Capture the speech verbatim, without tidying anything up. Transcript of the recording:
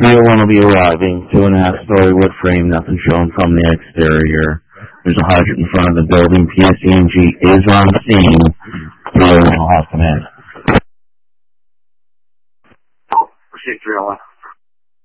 three oh one will be arriving. Two and a half story wood frame, nothing shown from the exterior. There's a hydrant in front of the building. P S E and G is on the scene. three oh one will have come in. Proceed three oh one.